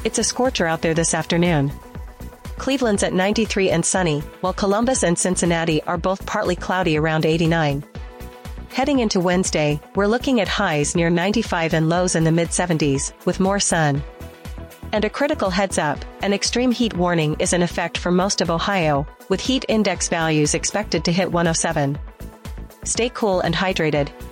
It's a scorcher out there this afternoon. Cleveland's at 93 and sunny, while Columbus and Cincinnati are both partly cloudy around 89. Heading into Wednesday, we're looking at highs near 95 and lows in the mid-70s, with more sun. And a critical heads up, an extreme heat warning is in effect for most of Ohio, with heat index values expected to hit 107. Stay cool and hydrated.